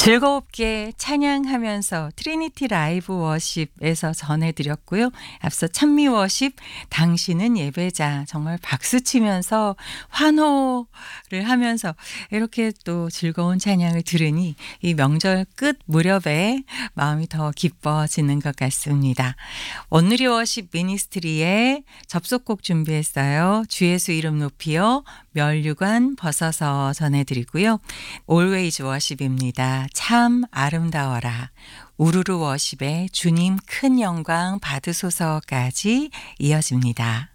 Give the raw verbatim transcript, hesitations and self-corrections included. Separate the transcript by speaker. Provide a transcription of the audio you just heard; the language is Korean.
Speaker 1: 즐겁게 찬양하면서 트리니티 라이브 워십에서 전해드렸고요. 앞서 찬미 워십 당신은 예배자 정말 박수치면서 환호를 하면서 이렇게 또 즐거운 찬양을 들으니 이 명절 끝 무렵에 마음이 더 기뻐지는 것 같습니다. 온누리 워십 미니스트리의 접속곡 준비했어요. 주 예수 이름 높이요. 멸류관 벗어서 전해드리고요. Always 워십입니다. 참 아름다워라. 우르르 워십의 주님 큰 영광 받으소서까지 이어집니다.